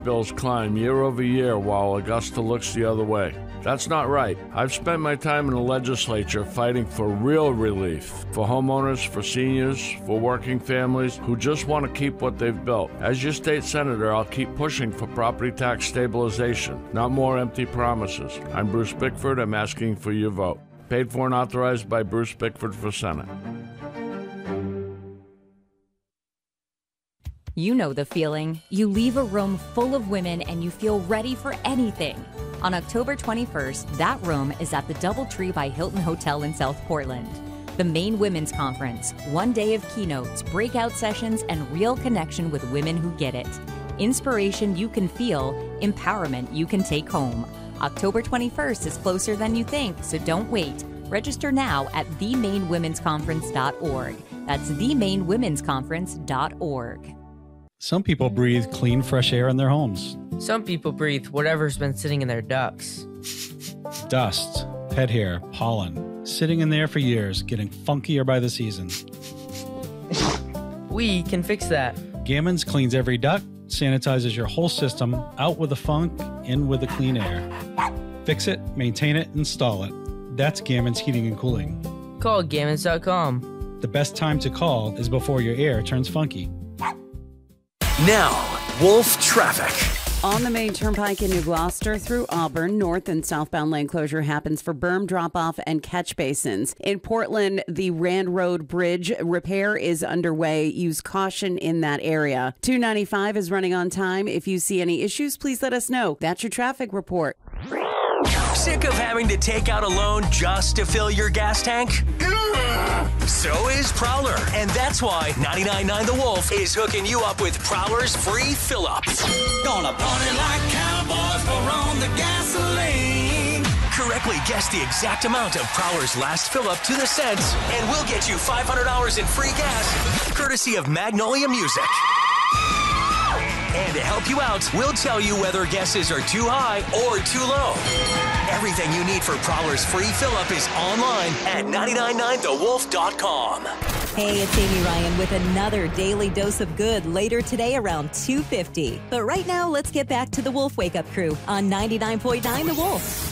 bills climb year over year while Augusta looks the other way. That's not right. I've spent my time in the legislature fighting for real relief for homeowners, for seniors, for working families who just want to keep what they've built. As your state senator, I'll keep pushing for property tax stabilization, not more empty promises. I'm Bruce Bickford. I'm asking for your vote. Paid for and authorized by Bruce Bickford for Senate. You know the feeling. You leave a room full of women and you feel ready for anything. On October 21st, that room is at the DoubleTree by Hilton Hotel in South Portland. The Maine Women's Conference, 1 day of keynotes, breakout sessions, and real connection with women who get it. Inspiration you can feel, empowerment you can take home. October 21st is closer than you think, so don't wait. Register now at themainewomensconference.org. That's themainewomensconference.org. Some people breathe clean, fresh air in their homes. Some people breathe whatever's been sitting in their ducts. Dust, pet hair, pollen, sitting in there for years, getting funkier by the season. We can fix that. Gammons cleans every duct, sanitizes your whole system, out with the funk, in with the clean air. Fix it, maintain it, install it. That's Gammons Heating and Cooling. Call Gammons.com. The best time to call is before your air turns funky. Now, Wolf Traffic. On the main turnpike in New Gloucester through Auburn, north and southbound lane closure happens for berm drop-off and catch basins. In Portland, the Rand Road Bridge repair is underway. Use caution in that area. 295 is running on time. If you see any issues, please let us know. That's your traffic report. Sick of having to take out a loan just to fill your gas tank? So is Prowler, and that's why 99.9 The Wolf is hooking you up with Prowler's free fill-up. Gonna party like cowboys, pour on the gasoline. Correctly guess the exact amount of Prowler's last fill-up to the cents, and we'll get you $500 in free gas, courtesy of Magnolia Music. And to help you out, we'll tell you whether guesses are too high or too low. Everything you need for Prowler's free fill-up is online at 999thewolf.com. Hey, it's Amy Ryan with another daily dose of good later today around 2:50. But right now, let's get back to the Wolf Wake Up Crew on 99.9 The Wolf.